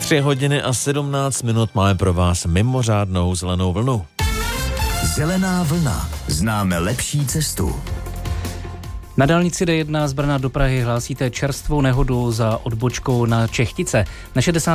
3:17 máme pro vás mimořádnou zelenou vlnu. Zelená vlna. Známe lepší cestu. Na dálnici D1 z Brna do Prahy hlásíte čerstvou nehodu za odbočkou na Čechtice. Na 60